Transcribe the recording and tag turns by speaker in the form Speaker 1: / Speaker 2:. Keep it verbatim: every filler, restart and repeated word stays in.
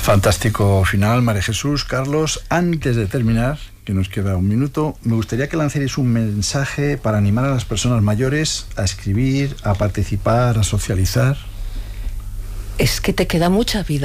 Speaker 1: Fantástico final, María Jesús. Carlos, antes de terminar, que nos queda un minuto, me gustaría que lanzarais un mensaje para animar a las personas mayores a escribir, a participar, a socializar.
Speaker 2: Es que te queda mucha vida